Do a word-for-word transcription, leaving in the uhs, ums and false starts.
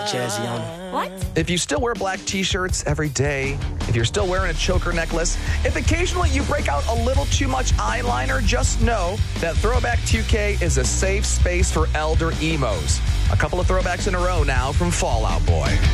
jazzy on it. What? If you still wear black t-shirts every day, if you're still wearing a choker necklace, if occasionally you break out a little too much eyeliner, just know that Throwback two K is a safe space for elder emos. A couple of throwbacks in a row now from Fall Out Boy.